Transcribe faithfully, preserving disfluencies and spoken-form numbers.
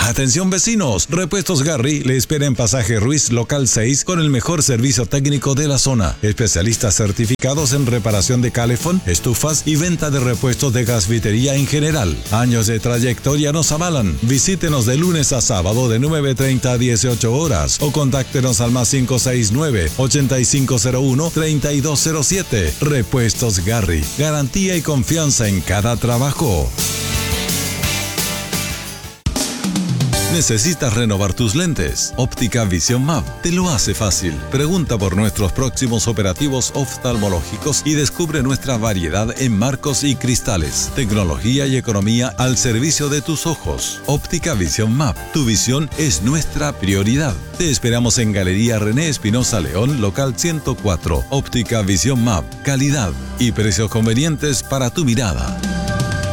Atención vecinos, Repuestos Garry le espera en Pasaje Ruiz Local seis con el mejor servicio técnico de la zona. Especialistas certificados en reparación de calefón, estufas y venta de repuestos de gasvitería en general. Años de trayectoria nos avalan. Visítenos de lunes a sábado de nueve treinta a dieciocho horas o contáctenos al más cinco seis nueve, ocho cinco cero uno, tres dos cero siete. Repuestos Garry, garantía y confianza en cada trabajo. ¿Necesitas renovar tus lentes? Óptica Vision Map te lo hace fácil. Pregunta por nuestros próximos operativos oftalmológicos y descubre nuestra variedad en marcos y cristales. Tecnología y economía al servicio de tus ojos. Óptica Vision Map. Tu visión es nuestra prioridad. Te esperamos en Galería René Espinosa León, local ciento cuatro. Óptica Vision Map. Calidad y precios convenientes para tu mirada.